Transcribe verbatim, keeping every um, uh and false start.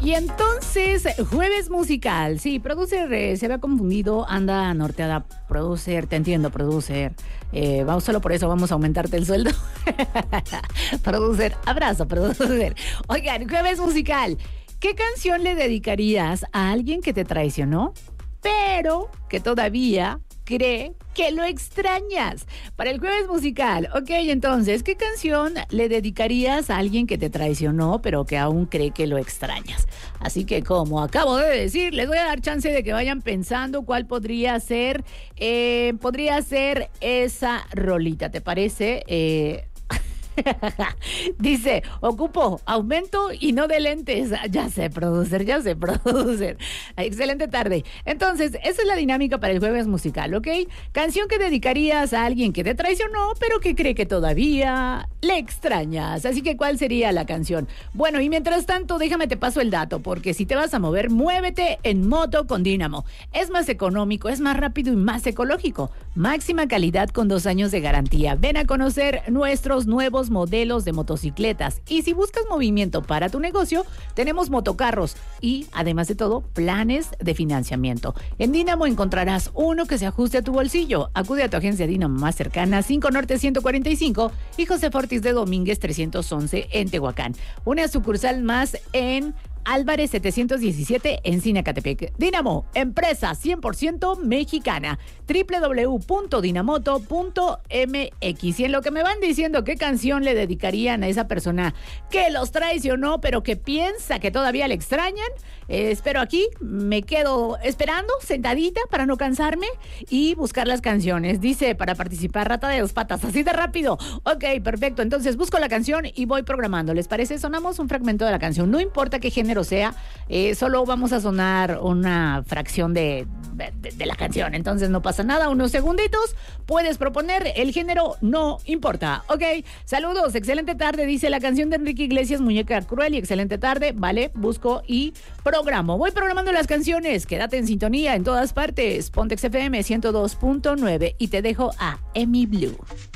Y entonces, jueves musical. Sí, producer eh, se había confundido, anda norteada. Producer, te entiendo, producer. Eh, vamos, solo por eso vamos a aumentarte el sueldo. Producer, abrazo, producer. Oigan, jueves musical. ¿Qué canción le dedicarías a alguien que te traicionó, pero que todavía cree que lo extrañas? Para el jueves musical, ok, entonces, ¿qué canción le dedicarías a alguien que te traicionó, pero que aún cree que lo extrañas? Así que, como acabo de decir, les voy a dar chance de que vayan pensando cuál podría ser, eh, podría ser esa rolita, ¿te parece? Eh... Dice, ocupo aumento y no de lentes. Ya sé, producer, ya sé, producer. Excelente tarde. Entonces, esa es la dinámica para el jueves musical, ¿ok? Canción que dedicarías a alguien que te traicionó, pero que cree que todavía le extrañas. Así que, ¿cuál sería la canción? Bueno, y mientras tanto, déjame te paso el dato, porque si te vas a mover, muévete en moto con Dynamo. Es más económico, es más rápido y más ecológico. Máxima calidad con dos años de garantía. Ven a conocer nuestros nuevos modelos de motocicletas. Y si buscas movimiento para tu negocio, tenemos motocarros y, además de todo, planes de financiamiento. En Dynamo encontrarás uno que se ajuste a tu bolsillo. Acude a tu agencia Dynamo más cercana, cinco Norte ciento cuarenta y cinco y José Ortiz de Domínguez trescientos once en Tehuacán. Una sucursal más en Álvarez setecientos diecisiete en Cinacatepec. Dynamo, empresa cien por ciento mexicana. doble u doble u doble u punto dinamoto punto m x. Y en lo que me van diciendo qué canción le dedicarían a esa persona que los traicionó, pero que piensa que todavía le extrañan, eh, espero aquí, me quedo esperando, sentadita para no cansarme y buscar las canciones. Dice, para participar, rata de dos patas, así de rápido. Ok, perfecto. Entonces busco la canción y voy programando. ¿Les parece? Sonamos un fragmento de la canción. No importa qué género sea, eh, solo vamos a sonar una fracción de, de, de la canción, entonces no pasa nada, unos segunditos, puedes proponer, el género no importa, ok, saludos, excelente tarde, dice la canción de Enrique Iglesias, Muñeca Cruel, y excelente tarde, vale, busco y programo, voy programando las canciones, quédate en sintonía en todas partes, Pontex F M ciento dos punto nueve y te dejo a Emi Blue.